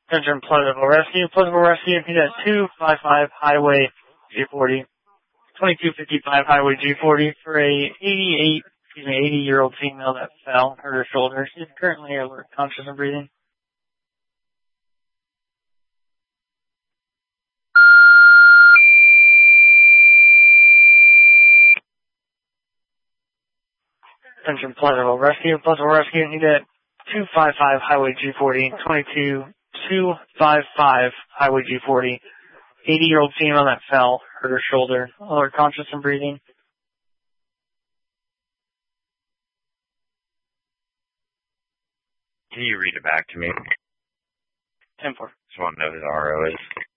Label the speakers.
Speaker 1: Attention Pleasantville Rescue. Pleasantville Rescue, need at 255 Highway G40. 2255 Highway G40 for a 80-year-old female that fell, hurt her shoulder. She's currently alert, conscious, and breathing. Attention Pleasantville Rescue. Pleasantville Rescue, need at 255 Highway G40. 22255 Highway G40. 80-year-old female that fell, hurt her shoulder, alert, conscious, and breathing.
Speaker 2: Can you read it back to me?
Speaker 1: 10-4.
Speaker 2: Just want to know who the RO is.